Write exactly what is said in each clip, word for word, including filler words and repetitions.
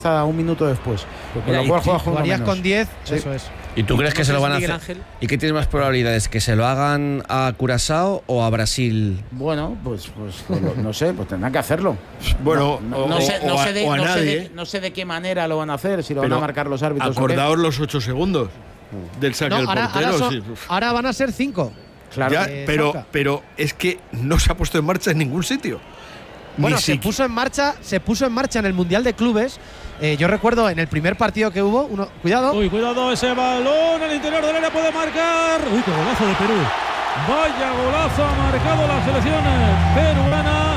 hasta un minuto después. Porque Mira, lo cual y, juega y con jugarías menos. con diez, Sí. eso es. ¿Y tú crees que No se sé lo si van a Miguel hacer? Ángel. ¿Y qué tienes más probabilidades? ¿Que se lo hagan a Curazao o a Brasil? Bueno, pues, pues no, no sé, pues tendrán que hacerlo. Bueno, no, o, no sé, o no a, sé de, o a no sé nadie. de- no sé de qué manera lo van a hacer, si lo Pero van a marcar los árbitros. Acordaos los ocho segundos del saque No, del ahora, portero. ahora son- sí. ahora van a ser cinco. Claro. Ya, eh, pero, Sauca. pero es que no se ha puesto en marcha en ningún sitio. Bueno, Ni se siqui- puso en marcha, se puso en marcha en el Mundial de Clubes. Eh, yo recuerdo en el primer partido que hubo, uno, cuidado. Uy, cuidado, ese balón al interior del área puede marcar. Uy, qué golazo de Perú. Vaya golazo ha marcado la selección peruana.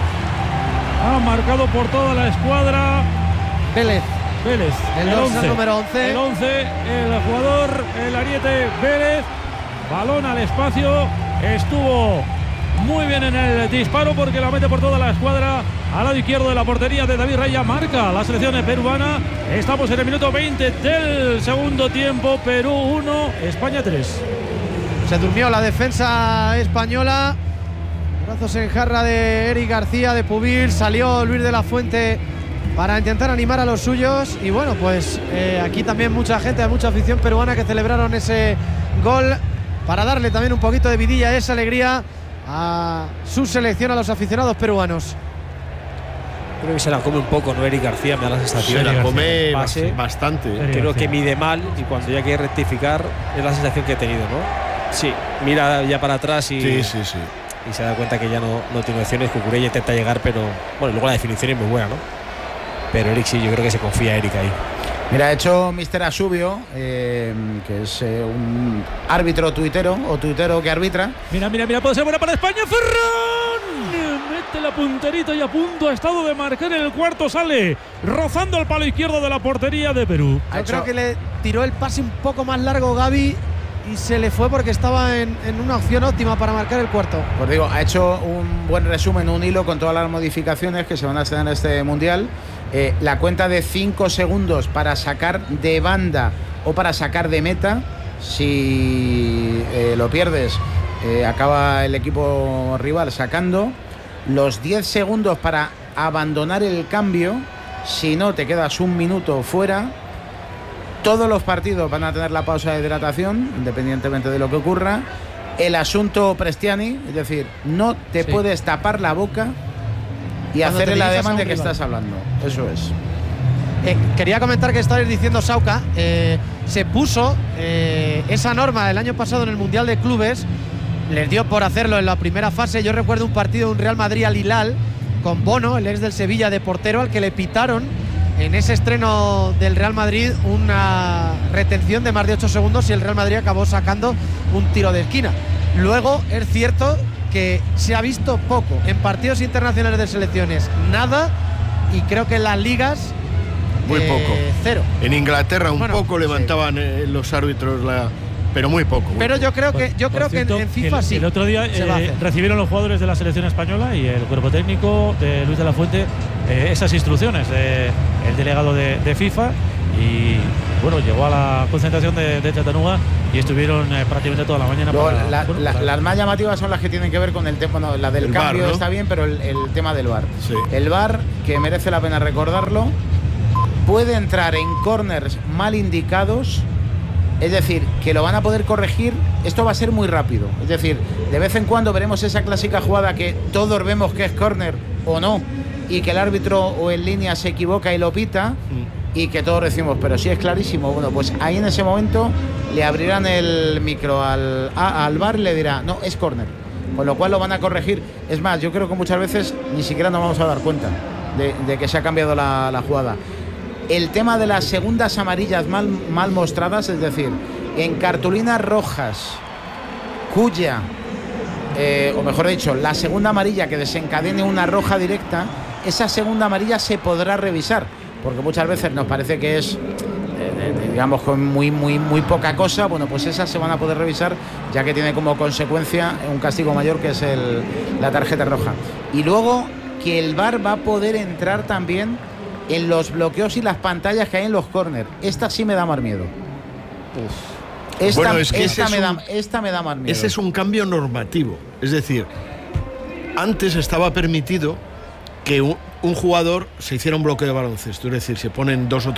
Ha marcado por toda la escuadra Vélez. Vélez. El dorsal número once. El once, el jugador, el ariete Vélez. Balón al espacio. Estuvo muy bien en el disparo porque la mete por toda la escuadra. Al lado izquierdo de la portería de David Raya. Marca la selección peruana. Estamos en el minuto veinte del segundo tiempo. Perú uno, España tres. Se durmió la defensa española. Brazos en jarra de Eric García, de Pubil. Salió Luis de la Fuente para intentar animar a los suyos. Y bueno, pues eh, aquí también mucha gente, mucha afición peruana que celebraron ese gol para darle también un poquito de vidilla, esa alegría a su selección, a los aficionados peruanos. Creo que se la come un poco, ¿no? Eric García, me da la sensación. Se la come Pase. bastante. Creo que mide mal y cuando ya quiere rectificar es la sensación que he tenido, ¿no? Sí, mira ya para atrás y, Sí, sí, sí. y se da cuenta que ya no, no tiene opciones. Cucurella intenta llegar, pero bueno, luego la definición es muy buena, ¿no? Pero Eric sí, yo creo que se confía Eric ahí. Mira, ha hecho mister Asubio, eh, que es eh, un árbitro tuitero o tuitero que arbitra. Mira, mira, mira, puede ser buena para España. Ferran mete la punterita y a punto ha estado de marcar en el cuarto. Sale rozando el palo izquierdo de la portería de Perú. Yo Ha creo hecho- que le tiró el pase un poco más largo Gavi y se le fue porque estaba en, en una opción óptima para marcar el cuarto. Pues digo, ha hecho un buen resumen, un hilo con todas las modificaciones que se van a hacer en este mundial. Eh, la cuenta de cinco segundos para sacar de banda o para sacar de meta. Si eh, lo pierdes, eh, acaba el equipo rival sacando. Los diez segundos para abandonar el cambio. Si no, te quedas un minuto fuera. Todos los partidos van a tener la pausa de hidratación, independientemente de lo que ocurra. El asunto Prestiani, es decir, no te Sí. puedes tapar la boca y Cuando hacer te el dirijas a ademán un de que rival. estás hablando. Eso es. Eh, quería comentar que estabais diciendo, Sauca, eh, se puso eh, esa norma del año pasado en el Mundial de Clubes, les dio por hacerlo en la primera fase. Yo recuerdo un partido de un Real Madrid al Hilal con Bono, el ex del Sevilla, de portero, al que le pitaron en ese estreno del Real Madrid una retención de más de ocho segundos y el Real Madrid acabó sacando un tiro de esquina. Luego es cierto que se ha visto poco en partidos internacionales de selecciones, nada, y creo que en las ligas Muy eh, poco. cero. En Inglaterra un Bueno, poco levantaban eh, los árbitros la. Pero muy poco. muy Pero poco. yo creo que yo Por creo que en, cierto, en FIFA el, sí. El otro día se va a eh, hacer. recibieron los jugadores de la selección española y el cuerpo técnico de Luis de la Fuente eh, esas instrucciones del delegado de, de FIFA y bueno, llegó a la concentración de, de Chattanooga y estuvieron eh, prácticamente toda la mañana. Luego, para, la- bueno, la- para- las más llamativas son las que tienen que ver con el tema, no, la del El cambio V A R, ¿no? está bien, pero el, el tema del V A R. Sí. El V A R, que merece la pena recordarlo, puede entrar en corners mal indicados, es decir, que lo van a poder corregir. Esto va a ser muy rápido, es decir, de vez en cuando veremos esa clásica jugada que todos vemos que es córner o no, y que el árbitro o en línea se equivoca y lo pita, y que todos decimos, pero sí es clarísimo. Bueno, pues ahí en ese momento le abrirán el micro al, a- al V A R y le dirá, no, es córner, con lo cual lo van a corregir. Es más, yo creo que muchas veces ni siquiera nos vamos a dar cuenta de, de que se ha cambiado la, la jugada. El tema de las segundas amarillas mal, mal mostradas, es decir, en cartulinas rojas cuya, eh, o mejor dicho, la segunda amarilla que desencadene una roja directa, esa segunda amarilla se podrá revisar, porque muchas veces nos parece que es, eh, digamos, con muy, muy, muy poca cosa. Bueno, pues esas se van a poder revisar, ya que tiene como consecuencia un castigo mayor, que es el, la tarjeta roja. Y luego que el V A R va a poder entrar también en los bloqueos y las pantallas que hay en los córner. Esta sí me da más miedo. Esta, Bueno, es que esta ese me es da, un- esta me da más miedo. Ese es un cambio normativo. Es decir, antes estaba permitido que un, un jugador se hiciera un bloqueo de baloncesto. Es decir, se ponen dos o tres